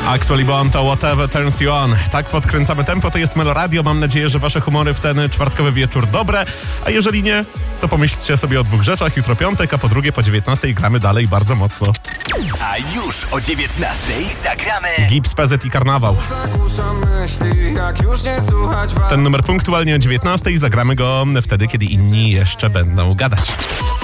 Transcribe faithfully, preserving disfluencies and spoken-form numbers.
Actually Born to Whatever Turns You On. Tak podkręcamy tempo, to jest Meloradio. Mam nadzieję, że wasze humory w ten czwartkowy wieczór dobre, a jeżeli nie, to pomyślcie sobie o dwóch rzeczach. Jutro piątek, a po drugie po dziewiętnastej gramy dalej bardzo mocno. A już o dziewiętnastej zagramy Gips, P Z i Karnawał. Ten numer punktualnie o dziewiętnastej, zagramy go wtedy, kiedy inni jeszcze będą gadać.